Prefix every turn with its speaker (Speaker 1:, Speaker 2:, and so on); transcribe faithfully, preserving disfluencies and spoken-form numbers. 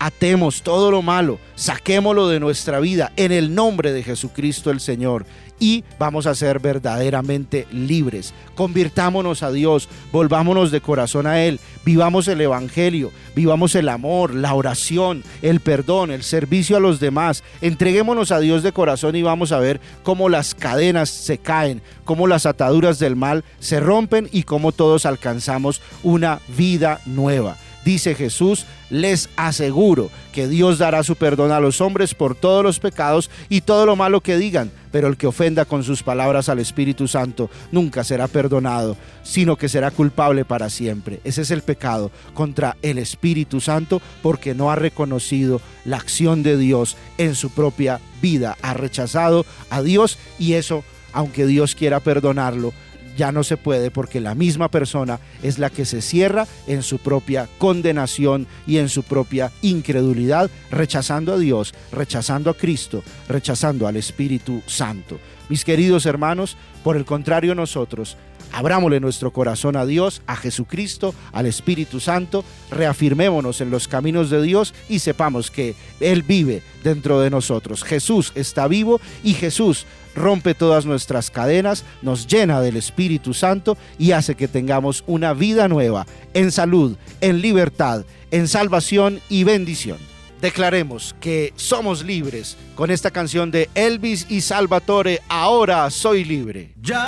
Speaker 1: Atemos todo lo malo, saquémoslo de nuestra vida en el nombre de Jesucristo el Señor y vamos a ser verdaderamente libres. Convirtámonos a Dios, volvámonos de corazón a Él, vivamos el Evangelio, vivamos el amor, la oración, el perdón, el servicio a los demás. Entreguémonos a Dios de corazón y vamos a ver cómo las cadenas se caen, cómo las ataduras del mal se rompen y cómo todos alcanzamos una vida nueva. Dice Jesús: les aseguro que Dios dará su perdón a los hombres por todos los pecados y todo lo malo que digan, pero el que ofenda con sus palabras al Espíritu Santo nunca será perdonado, sino que será culpable para siempre. Ese es el pecado contra el Espíritu Santo, porque no ha reconocido la acción de Dios en su propia vida, ha rechazado a Dios, y eso, aunque Dios quiera perdonarlo, ya no se puede, porque la misma persona es la que se cierra en su propia condenación y en su propia incredulidad, rechazando a Dios, rechazando a Cristo, rechazando al Espíritu Santo. Mis queridos hermanos, por el contrario, nosotros abrámosle nuestro corazón a Dios, a Jesucristo, al Espíritu Santo, reafirmémonos en los caminos de Dios y sepamos que Él vive dentro de nosotros. Jesús está vivo y Jesús rompe todas nuestras cadenas, nos llena del Espíritu Santo y hace que tengamos una vida nueva, en salud, en libertad, en salvación y bendición. Declaremos que somos libres con esta canción de Elvis y Salvatore, Ahora Soy Libre. Ya